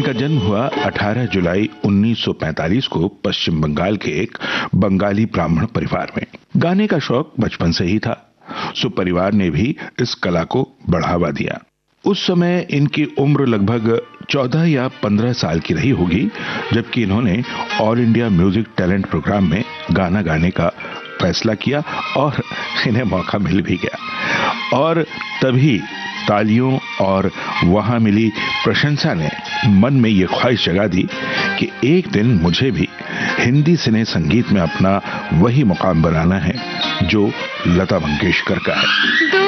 इनका जन्म हुआ 18 जुलाई 1945 को पश्चिम बंगाल के एक बंगाली ब्राह्मण परिवार में। गाने का शौक बचपन से ही था, सो परिवार ने भी इस कला को बढ़ावा दिया। उस समय इनकी उम्र लगभग 14 या 15 साल की रही होगी, जबकि इन्होंने all India music talent programme में गाना गाने का फैसला किया और इन्हें मौका मिल भी गया। और तभी तालियों और वहां मिली प्रशंसा ने मन में ये ख्वाहिश जगा दी कि एक दिन मुझे भी हिंदी सिने संगीत में अपना वही मुकाम बनाना है जो लता मंगेशकर का है।